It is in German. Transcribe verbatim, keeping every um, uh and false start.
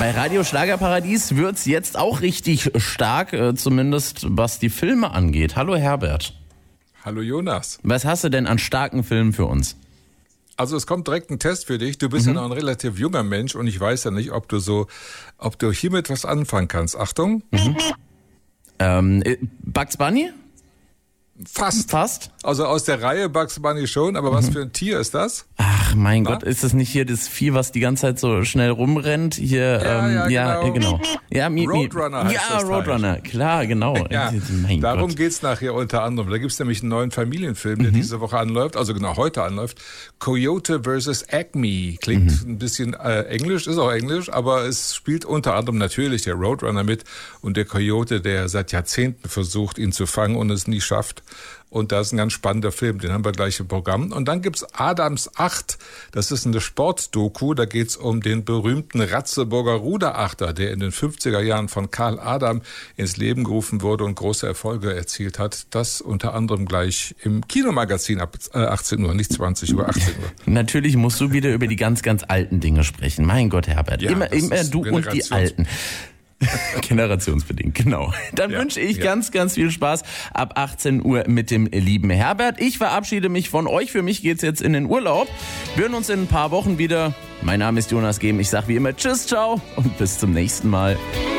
Bei Radio Schlagerparadies wird's jetzt auch richtig stark, äh, zumindest was die Filme angeht. Hallo Herbert. Hallo Jonas. Was hast du denn an starken Filmen für uns? Also es kommt direkt ein Test für dich. Du bist mhm. ja noch ein relativ junger Mensch und ich weiß ja nicht, ob du so, ob du hiermit was anfangen kannst. Achtung. Mhm. Ähm, Bugs Bunny? Fast. Fast? Also aus der Reihe Bugs Bunny schon, aber mhm. was für ein Tier ist das? Ach mein Na? Gott, ist das nicht hier das Vieh, was die ganze Zeit so schnell rumrennt? Hier, ja, ähm, ja, ja, genau. genau. Ja, mi, mi, Roadrunner heißt Ja, das Roadrunner, Teil. klar, genau. Ja, mein darum Gott. geht's nachher unter anderem. Da gibt's nämlich einen neuen Familienfilm, der mhm. diese Woche anläuft, also genau heute anläuft. Coyote versus Acme. Klingt mhm. ein bisschen äh, englisch, ist auch englisch, aber es spielt unter anderem natürlich der Roadrunner mit und der Coyote, der seit Jahrzehnten versucht, ihn zu fangen und es nie schafft. Und das ist ein ganz spannender Film, den haben wir gleich im Programm. Und dann gibt's Adams acht, das ist eine Sportdoku, da geht's um den berühmten Ratzeburger Ruderachter, der in den fünfziger Jahren von Karl Adam ins Leben gerufen wurde und große Erfolge erzielt hat. Das unter anderem gleich im Kinomagazin ab achtzehn Uhr, nicht zwanzig Uhr, achtzehn Uhr. Natürlich musst du wieder über die ganz, ganz alten Dinge sprechen. Mein Gott, Herbert, ja, immer, immer du und die Alten. Generationsbedingt, genau. Dann ja, wünsche ich ja. ganz, ganz viel Spaß ab achtzehn Uhr mit dem lieben Herbert. Ich verabschiede mich von euch. Für mich geht's jetzt in den Urlaub. Wir hören uns in ein paar Wochen wieder. Mein Name ist Jonas Gehm. Ich sage wie immer Tschüss, ciao und bis zum nächsten Mal.